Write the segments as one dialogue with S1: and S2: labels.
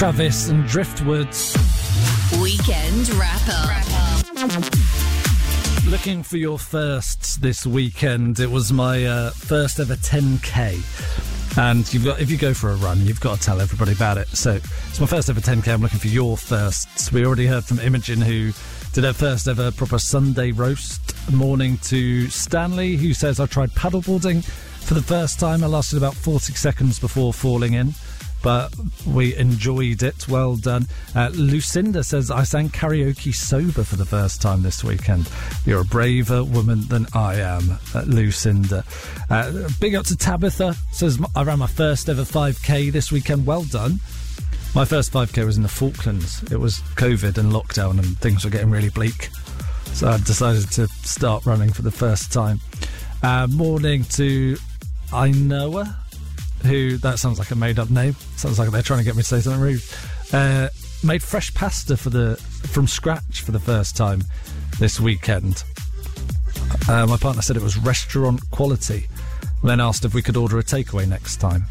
S1: Travis and Driftwoods.
S2: Weekend Wrap-Up.
S1: Looking for your firsts this weekend. It was my first ever 10K. And if you go for a run, you've got to tell everybody about it. So it's my first ever 10K. I'm looking for your firsts. We already heard from Imogen, who did her first ever proper Sunday roast. Morning to Stanley, who says, I tried paddleboarding for the first time. I lasted about 40 seconds before falling in, but we enjoyed it. Well done. Lucinda says, I sang karaoke sober for the first time this weekend. You're a braver woman than I am, Lucinda. Big up to Tabitha. Says, I ran my first ever 5K this weekend. Well done. My first 5K was in the Falklands. It was COVID and lockdown and things were getting really bleak. So I decided to start running for the first time. Morning to Ainoa, who, that sounds like a made-up name. Sounds like they're trying to get me to say something rude. Made fresh pasta from scratch for the first time this weekend. My partner said it was restaurant quality. Then asked if we could order a takeaway next time.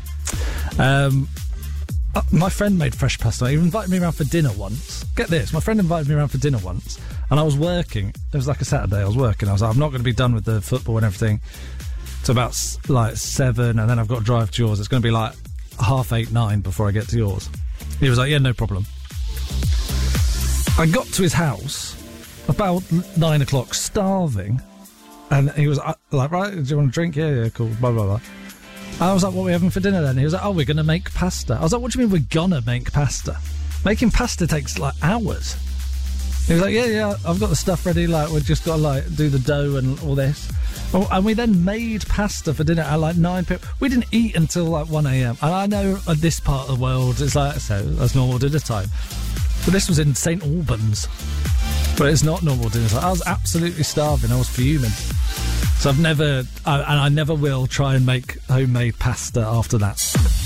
S1: My friend made fresh pasta. He invited me around for dinner once. Get this, my friend invited me around for dinner once, and I was working. It was like a Saturday. I was working. I was like, I'm not going to be done with the football and everything till about 7, and then I've got to drive to yours. It's going to be like 8:30, 9 before I get to yours. He was like, yeah, no problem. I got to his house about 9 o'clock, starving, and he was like, right, do you want a drink? Yeah, cool, blah, blah, blah. I was like, what are we having for dinner then? He was like, oh, we're going to make pasta. I was like, what do you mean we're going to make pasta? Making pasta takes like hours. He was like, yeah, I've got the stuff ready. Like, we've just got to like do the dough and all this. Oh, and we then made pasta for dinner at like 9 p.m. We didn't eat until like 1 a.m. And I know in this part of the world it's like, so that's normal dinner time. But this was in St Albans. But it's not normal dinner time. I was absolutely starving. I was fuming. So I've never, and I never will try and make homemade pasta after that.